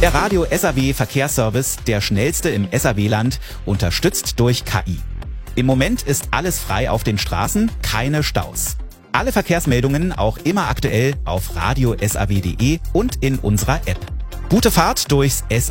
Der Radio SAW Verkehrsservice, der schnellste im SAW-Land, unterstützt durch KI. Im Moment ist alles frei auf den Straßen, keine Staus. Alle Verkehrsmeldungen auch immer aktuell auf radiosaw.de und in unserer App. Gute Fahrt durchs